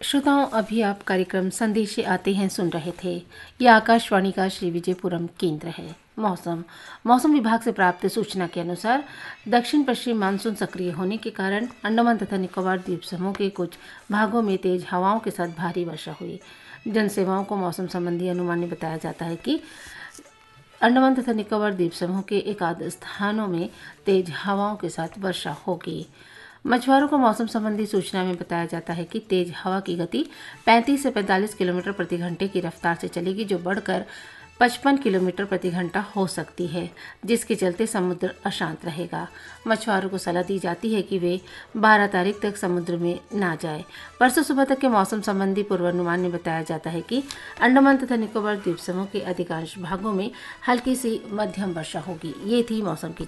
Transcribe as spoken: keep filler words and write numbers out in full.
श्रोताओं, अभी आप कार्यक्रम संदेश से आते हैं सुन रहे थे। यह आकाशवाणी का श्री विजयपुरम केंद्र है। मौसम मौसम विभाग से प्राप्त सूचना के अनुसार दक्षिण पश्चिम मानसून सक्रिय होने के कारण अंडमान तथा निकोबार द्वीप समूह के कुछ भागों में तेज हवाओं के साथ भारी वर्षा हुई। जनसेवाओं को मौसम संबंधी अनुमान में बताया जाता है कि अंडमान तथा निकोबार द्वीप समूह के एकाध स्थानों में तेज हवाओं के साथ वर्षा होगी। मछुआरों को मौसम संबंधी सूचना में बताया जाता है कि तेज हवा की गति पैंतीस से पैंतालीस किलोमीटर प्रति घंटे की रफ्तार से चलेगी, जो बढ़कर पचपन किलोमीटर प्रति घंटा हो सकती है, जिसके चलते समुद्र अशांत रहेगा। मछुआरों को सलाह दी जाती है कि वे बारह तारीख तक समुद्र में ना जाएं। परसों सुबह तक के मौसम संबंधी पूर्वानुमान में बताया जाता है कि अंडमान तथा निकोबार द्वीप समूह के अधिकांश भागों में हल्की सी मध्यम वर्षा होगी। ये थी मौसम की